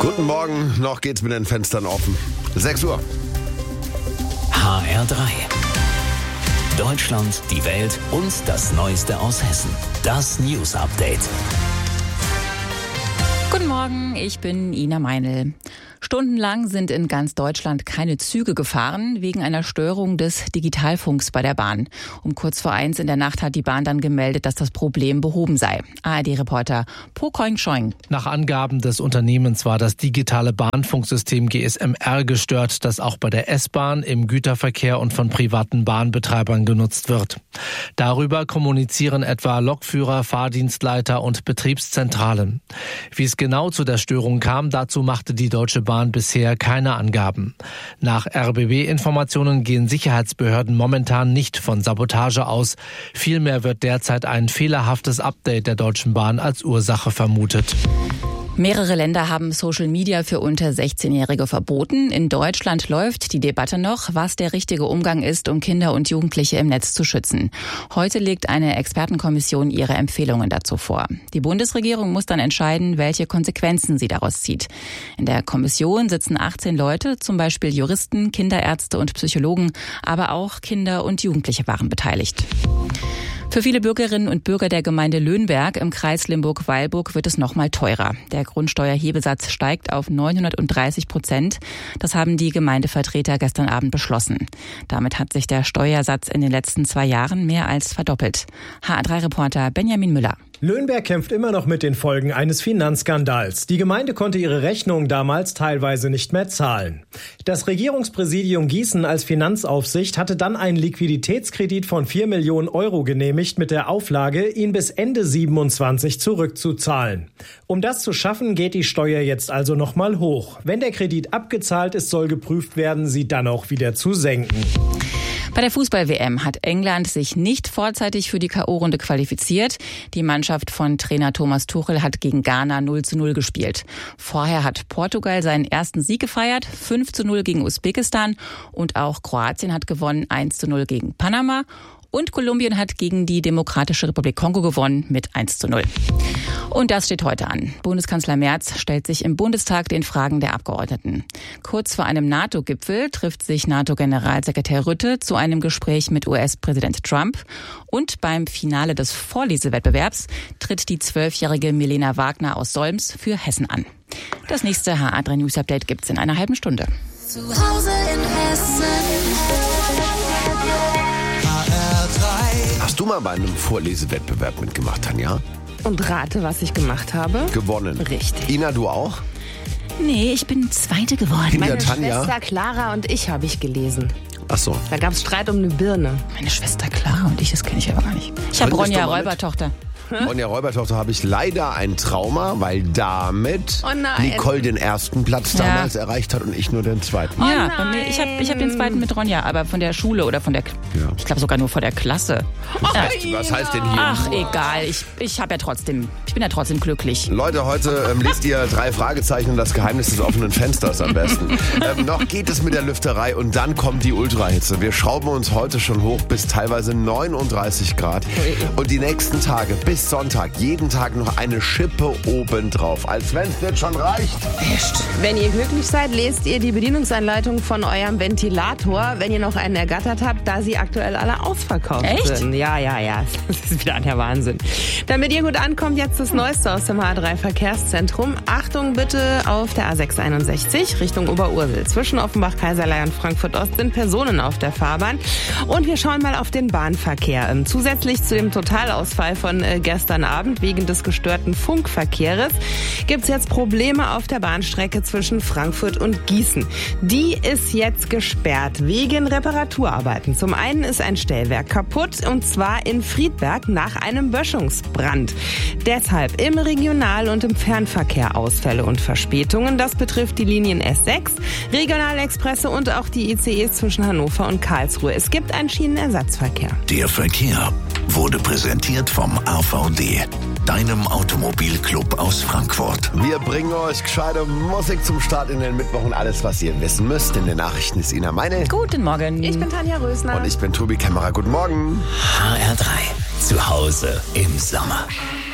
Guten Morgen, noch geht's mit den Fenstern offen. 6 Uhr. HR3. Deutschland, die Welt und das Neueste aus Hessen. Das News Update. Guten Morgen, ich bin Ina Meinl. Stundenlang sind in ganz Deutschland keine Züge gefahren, wegen einer Störung des Digitalfunks bei der Bahn. Um kurz vor 1 in der Nacht hat die Bahn dann gemeldet, dass das Problem behoben sei. ARD-Reporter Po Koing-Schoing. Nach Angaben des Unternehmens war das digitale Bahnfunksystem GSMR gestört, das auch bei der S-Bahn, im Güterverkehr und von privaten Bahnbetreibern genutzt wird. Darüber kommunizieren etwa Lokführer, Fahrdienstleiter und Betriebszentralen. Wie es genau zu der Störung kam, dazu machte die Deutsche Bahn bisher keine Angaben. Nach RBB-Informationen gehen Sicherheitsbehörden momentan nicht von Sabotage aus. Vielmehr wird derzeit ein fehlerhaftes Update der Deutschen Bahn als Ursache vermutet. Mehrere Länder haben Social Media für unter 16-Jährige verboten. In Deutschland läuft die Debatte noch, was der richtige Umgang ist, um Kinder und Jugendliche im Netz zu schützen. Heute legt eine Expertenkommission ihre Empfehlungen dazu vor. Die Bundesregierung muss dann entscheiden, welche Konsequenzen sie daraus zieht. In der Kommission sitzen 18 Leute, zum Beispiel Juristen, Kinderärzte und Psychologen, aber auch Kinder und Jugendliche waren beteiligt. Für viele Bürgerinnen und Bürger der Gemeinde Löhnberg im Kreis Limburg-Weilburg wird es noch mal teurer. Der Grundsteuerhebesatz steigt auf 930%. Das haben die Gemeindevertreter gestern Abend beschlossen. Damit hat sich der Steuersatz in den letzten 2 Jahren mehr als verdoppelt. HR3-Reporter Benjamin Müller. Löhnberg kämpft immer noch mit den Folgen eines Finanzskandals. Die Gemeinde konnte ihre Rechnungen damals teilweise nicht mehr zahlen. Das Regierungspräsidium Gießen als Finanzaufsicht hatte dann einen Liquiditätskredit von 4 Millionen Euro genehmigt mit der Auflage, ihn bis Ende 27 zurückzuzahlen. Um das zu schaffen, geht die Steuer jetzt also nochmal hoch. Wenn der Kredit abgezahlt ist, soll geprüft werden, sie dann auch wieder zu senken. Bei der Fußball-WM hat England sich nicht vorzeitig für die K.O.-Runde qualifiziert. Die Mannschaft von Trainer Thomas Tuchel hat gegen Ghana 0:0 gespielt. Vorher hat Portugal seinen ersten Sieg gefeiert, 5:0 gegen Usbekistan. Und auch Kroatien hat gewonnen, 1:0 gegen Panama. Und Kolumbien hat gegen die Demokratische Republik Kongo gewonnen mit 1:0. Und das steht heute an. Bundeskanzler Merz stellt sich im Bundestag den Fragen der Abgeordneten. Kurz vor einem NATO-Gipfel trifft sich NATO-Generalsekretär Rutte zu einem Gespräch mit US-Präsident Trump. Und beim Finale des Vorlesewettbewerbs tritt die 12-jährige Milena Wagner aus Solms für Hessen an. Das nächste HR3 News Update gibt's in einer halben Stunde. Zu Hause in Hessen. Hast du mal bei einem Vorlesewettbewerb mitgemacht, Tanja? Und rate, was ich gemacht habe? Gewonnen. Richtig. Ina, du auch? Nee, ich bin Zweite geworden. Meine Tanja. Schwester Clara und ich habe ich gelesen. Ach so. Da gab es Streit um eine Birne. Meine Schwester Clara und ich, das kenne ich aber gar nicht. Ich habe Ronja Räubertochter. Ronja Räubertochter habe ich leider ein Trauma, weil damit Nicole den ersten Platz damals erreicht hat und ich nur den zweiten. Ja, bei mir, ich hab den zweiten mit Ronja, aber von der Schule oder von der, ich glaube sogar nur von der Klasse. Was heißt denn hier? Ach, egal, ich bin ja trotzdem glücklich. Leute, heute liest ihr 3 Fragezeichen und das Geheimnis des offenen Fensters am besten. Noch geht es mit der Lüfterei und dann kommt die Ultrahitze. Wir schrauben uns heute schon hoch bis teilweise 39 Grad und die nächsten Tage bis Sonntag, jeden Tag noch eine Schippe obendrauf, als wenn es jetzt schon reicht. Echt? Wenn ihr glücklich seid, lest ihr die Bedienungsanleitung von eurem Ventilator, wenn ihr noch einen ergattert habt, da sie aktuell alle ausverkauft sind. Ja. Das ist wieder der Wahnsinn. Damit ihr gut ankommt, jetzt das Neueste aus dem H3 Verkehrszentrum. Achtung bitte auf der A661 Richtung Oberursel. Zwischen Offenbach-Kaiserlei und Frankfurt-Ost sind Personen auf der Fahrbahn. Und wir schauen mal auf den Bahnverkehr. Zusätzlich zu dem Totalausfall von gestern Abend wegen des gestörten Funkverkehrs gibt es jetzt Probleme auf der Bahnstrecke zwischen Frankfurt und Gießen. Die ist jetzt gesperrt wegen Reparaturarbeiten. Zum einen ist ein Stellwerk kaputt und zwar in Friedberg nach einem Böschungsbrand. Deshalb im Regional- und im Fernverkehr Ausfälle und Verspätungen. Das betrifft die Linien S6, Regionalexpresse und auch die ICEs zwischen Hannover und Karlsruhe. Es gibt einen Schienenersatzverkehr. Der Verkehr wurde präsentiert vom AVD, deinem Automobilclub aus Frankfurt. Wir bringen euch gescheite Musik zum Start in den Mittwoch und alles, was ihr wissen müsst. In den Nachrichten ist Ina Meinl. Guten Morgen. Ich bin Tanja Rösner. Und ich bin Tobi Kämmerer. Guten Morgen. HR3. Zu Hause im Sommer.